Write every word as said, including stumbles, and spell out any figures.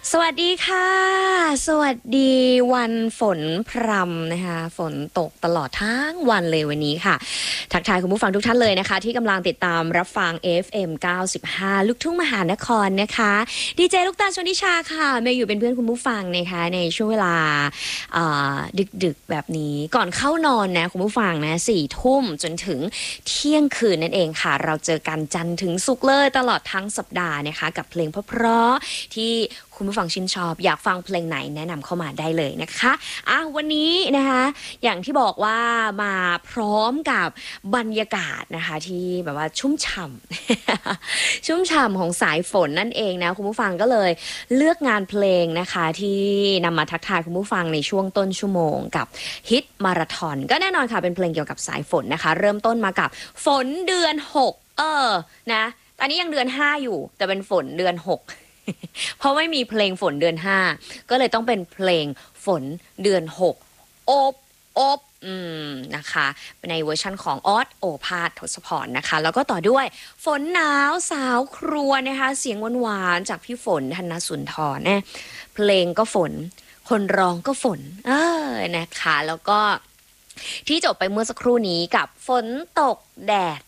สวัสดีค่ะ สวัสดีวันฝนพรำนะคะ ฝนตกตลอดทั้งวันเลยวันนี้ค่ะ ทักทายคุณผู้ฟังทุกท่านเลยนะคะ ที่กำลังติดตามรับฟัง เอฟ เอ็ม เก้าสิบห้า ลูกทุ่งมหานครนะคะดีเจลูกตาลชนทิชาค่ะเมย์อยู่เป็นเพื่อนคุณผู้ฟังนะคะในช่วงเวลาดึกๆแบบนี้ก่อนเข้านอนนะคุณผู้ฟังนะสี่ทุ่มจนถึงเที่ยงคืนนั่นเองค่ะเราเจอกันจันทร์ถึงศุกร์เลยตลอดทั้งสัปดาห์นะคะกับเพลงเพราะๆที่คุณผู้ฟังชื่นชอบอยากฟังเพลงไหนแนะนำเข้ามาได้เลยนะคะอ่ะวันนี้นะคะอย่างที่บอกว่ามาพร้อมกับบรรยากาศนะคะที่แบบว่าชุ่มฉ่ำ ชุ่มฉ่ำของสายฝนนั่นเองนะคุณผู้ฟังก็เลยเลือกงานเพลงนะคะที่นำมาทักทายคุณผู้ฟังในช่วงต้นชั่วโมงกับฮิตมาราธอนก็แน่นอนค่ะเป็นเพลงเกี่ยวกับสายฝนนะคะเริ่มต้นมากับฝนเดือนหกเออนะตอนนี้ยังเดือนห้าอยู่แต่เป็นฝนเดือนหกเพราะไม่มีเพลงฝนเดือนห้าก็เลยต้องเป็นเพลงฝนเดือนหกอบอบอืมนะคะในเวอร์ชั่นของออสโอภาสทศพรนะคะแล้วก็ต่อด้วยฝนหนาวสาวครัวนะคะเสียงหวานๆจากพี่ฝนธนสุนทรเนี่ยเพลงก็ฝนคนร้องก็ฝนเออนะคะแล้วก็ที่จบไปเมื่อสักครู่นี้กับฝนตกแดด